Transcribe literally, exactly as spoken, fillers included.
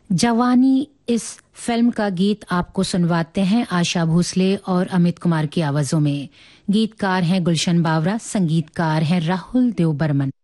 जवानी इस फिल्म का गीत आपको सुनवाते हैं आशा भोसले और अमित कुमार की आवाजों में। गीतकार हैं गुलशन बावरा, संगीतकार हैं राहुल देव बर्मन।